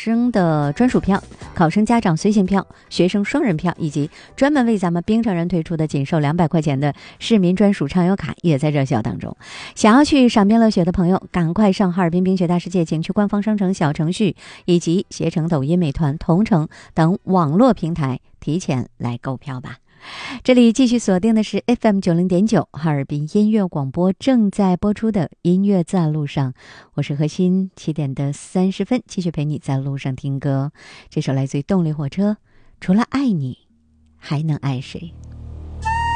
生的专属票、考生家长随行票、学生双人票，以及专门为咱们槟城人推出的仅售200块钱的市民专属畅游卡也在热销当中。想要去赏冰乐雪的朋友，赶快上哈尔滨冰雪大世界景区官方商城小程序以及携程、抖音、美团、同城等网络平台提前来购票吧。这里继续锁定的是 FM 90.9哈尔滨音乐广播正在播出的音乐在路上，我是何欣，7点的30分继续陪你在路上听歌。这首来自于动力火车，除了爱你还能爱谁。